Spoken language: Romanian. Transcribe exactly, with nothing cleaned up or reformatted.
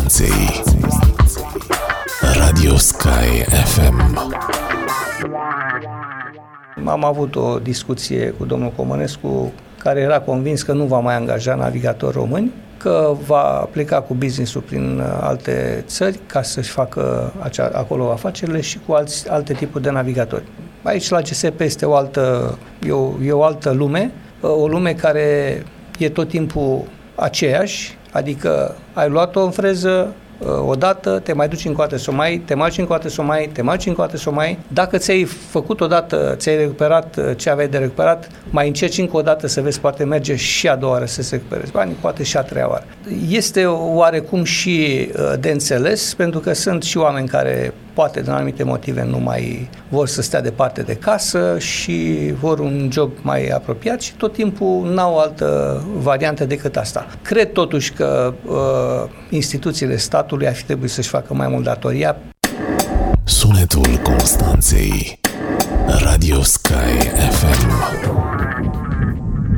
Constanței. Radio Sky F M. Am avut o discuție cu domnul Comănescu, care era convins că nu va mai angaja navigatori români, că va pleca cu business-ul prin alte țări ca să-și facă acea, acolo afacerile și cu alți, alte tipuri de navigatori. Aici la G S P este o altă, e o, e o altă lume, o lume care e tot timpul aceeași, adică ai luat-o în freză, odată, te mai duci încă o dată să o mai, te marci încă o dată să o mai, te marci încă o dată să o mai. Dacă ți-ai făcut odată, ți-ai recuperat ce aveai de recuperat, mai încerci încă o dată să vezi, poate merge și a doua oară să se recuperezi banii, poate și a treia oară. Este oarecum și de înțeles, pentru că sunt și oameni care poate din anumite motive nu mai vor să stea departe de casă și vor un job mai apropiat și tot timpul n-au altă variantă decât asta. Cred totuși că uh, instituțiile statului ar fi trebuit să-și facă mai mult datoria. Sunetul Constanței. Radio Sky F M.